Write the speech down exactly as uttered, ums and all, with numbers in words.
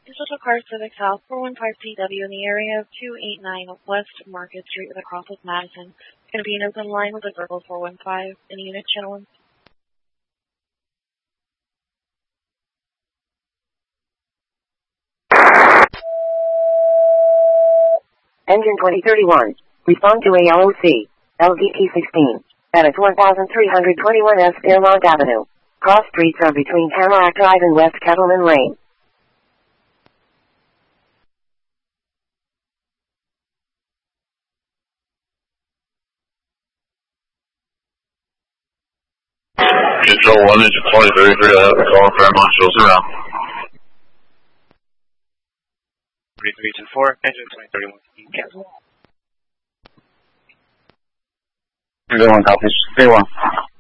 This is a car Civic South four one five P W in the area of two eight nine West Market Street with a cross with Madison. It's going to be an open line with a verbal four one five. Any unit channel? Engine twenty thirty-one. Respond to A L O C. L V P sixteen. That is one thousand three hundred twenty-one S Fairmont Avenue. Cross streets are between Tamarack Drive and West Kettleman Lane. Control one, engine twenty thirty-three, I have a call Fairmont, shows around. three three two four, engine twenty thirty-one, cancel. three one, copies. three one.